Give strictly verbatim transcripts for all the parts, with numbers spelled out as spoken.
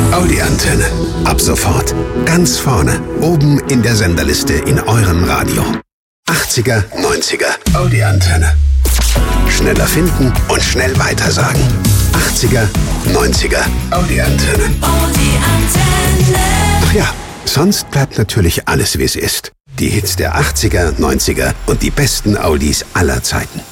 Audi-Antenne. Ab sofort ganz vorne, oben in der Senderliste in eurem Radio. achtziger, neunziger Audi-Antenne. Schneller finden und schnell weitersagen. achtziger, neunziger Audi-Antenne. Audi-Antenne. Ach ja, sonst bleibt natürlich alles, wie es ist. Die Hits der achtziger, neunziger und die besten Audis aller Zeiten.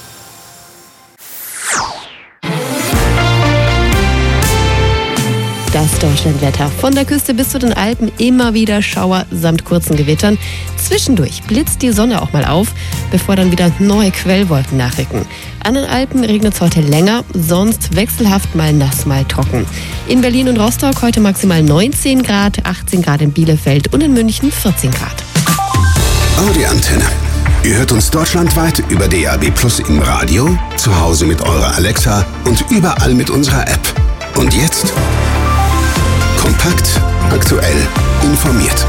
Das Deutschlandwetter. Von der Küste bis zu den Alpen immer wieder Schauer samt kurzen Gewittern. Zwischendurch blitzt die Sonne auch mal auf, bevor dann wieder neue Quellwolken nachrücken. An den Alpen regnet es heute länger, sonst wechselhaft mal nass, mal trocken. In Berlin und Rostock heute maximal neunzehn Grad, achtzehn Grad in Bielefeld und in München vierzehn Grad. Audi-Antenne. Ihr hört uns deutschlandweit über D A B Plus im Radio, zu Hause mit eurer Alexa und überall mit unserer App. Und jetzt kompakt, aktuell, informiert.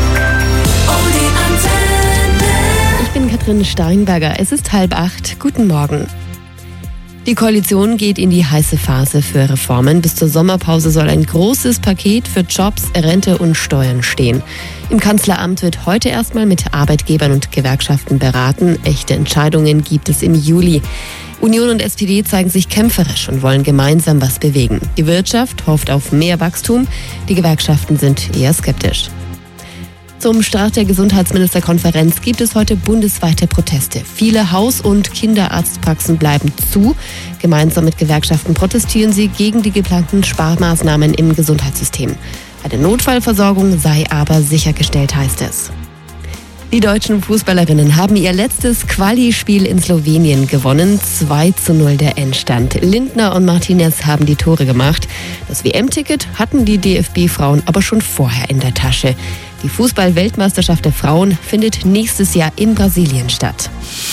Ich bin Katrin Steinberger. Es ist halb acht. Guten Morgen. Die Koalition geht in die heiße Phase für Reformen. Bis zur Sommerpause soll ein großes Paket für Jobs, Rente und Steuern stehen. Im Kanzleramt wird heute erstmal mit Arbeitgebern und Gewerkschaften beraten. Echte Entscheidungen gibt es im Juli. Union und S P D zeigen sich kämpferisch und wollen gemeinsam was bewegen. Die Wirtschaft hofft auf mehr Wachstum. Die Gewerkschaften sind eher skeptisch. Zum Start der Gesundheitsministerkonferenz gibt es heute bundesweite Proteste. Viele Haus- und Kinderarztpraxen bleiben zu. Gemeinsam mit Gewerkschaften protestieren sie gegen die geplanten Sparmaßnahmen im Gesundheitssystem. Eine Notfallversorgung sei aber sichergestellt, heißt es. Die deutschen Fußballerinnen haben ihr letztes Quali-Spiel in Slowenien gewonnen. zwei zu null der Endstand. Lindner und Martinez haben die Tore gemacht. Das W M-Ticket hatten die D F B-Frauen aber schon vorher in der Tasche. Die Fußball-Weltmeisterschaft der Frauen findet nächstes Jahr in Brasilien statt.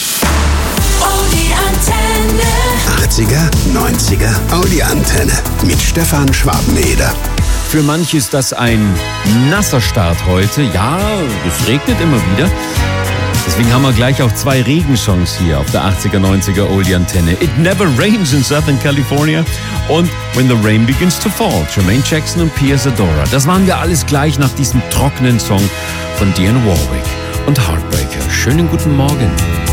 achtziger, neunziger Audi-Antenne mit Stefan Schwabeneder. Für manche ist das ein nasser Start heute. Ja, es regnet immer wieder. Deswegen haben wir gleich auch zwei Regensongs hier auf der achtziger, neunziger Audi-Antenne. It Never Rains in Southern California und When the Rain Begins to Fall, Jermaine Jackson und Pia Zadora. Das waren wir alles gleich nach diesem trockenen Song von Dionne Warwick und Heartbreaker. Schönen guten Morgen.